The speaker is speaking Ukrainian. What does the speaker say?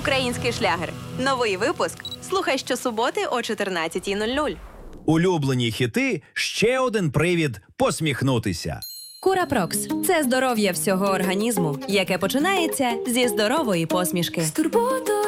Український шлягер. Новий випуск. Слухай щосуботи о 14:00. Улюблені хіти – ще один привід посміхнутися. Курапрокс – це здоров'я всього організму, яке починається зі здорової посмішки.